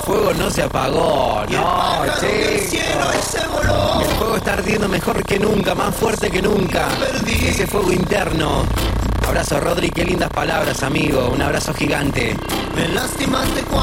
fuego no se apagó. No, che. El fuego está ardiendo mejor que nunca, más fuerte que nunca. Ese fuego interno. Abrazo, Rodri, qué lindas palabras, amigo. Un abrazo gigante. Me lastimaste